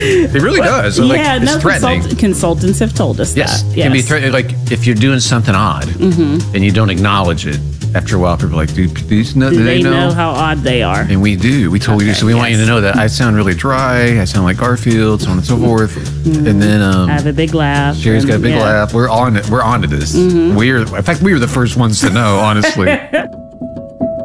It really does. So, yeah, like, it's threatening. Consultants have told us Yes, that. it can be threatening. Like if you're doing something odd and you don't acknowledge it, after a while, people are like, do they know how odd they are? And we do. We totally do. So we want you to know that I sound really dry. I sound like Garfield, so on and so forth. And then I have a big laugh. Sherry's got a big laugh. We're on it. We're onto this. In fact, we were the first ones to know, honestly.